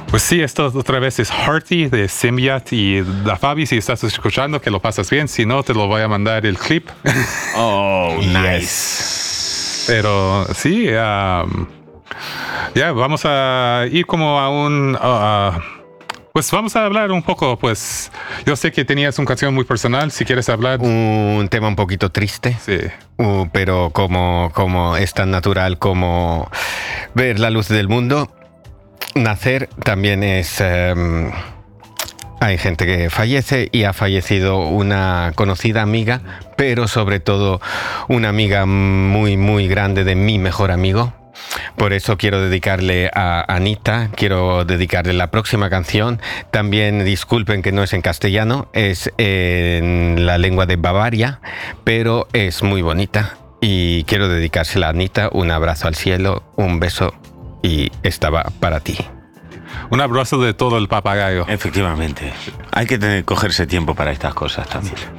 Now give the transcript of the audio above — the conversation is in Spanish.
Pues sí, esto otra vez es Hearty de Symbiont y da Fabi, si estás escuchando, que lo pasas bien. Si no, te lo voy a mandar el clip. Oh, nice. Pero sí, vamos a ir como a un... pues vamos a hablar un poco, pues yo sé que tenías una canción muy personal, si quieres hablar. Un tema un poquito triste, sí. Pero como es tan natural como ver la luz del mundo. Nacer también es... hay gente que fallece y ha fallecido una conocida amiga, pero sobre todo una amiga muy, muy grande de mi mejor amigo. Por eso quiero dedicarle a Anita, quiero dedicarle la próxima canción. También disculpen que no es en castellano, es en la lengua de Bavaria, pero es muy bonita. Y quiero dedicársela a Anita, un abrazo al cielo, un beso. Y esta va para ti. Un abrazo de todo el papagayo. Efectivamente. Hay que cogerse tiempo para estas cosas también.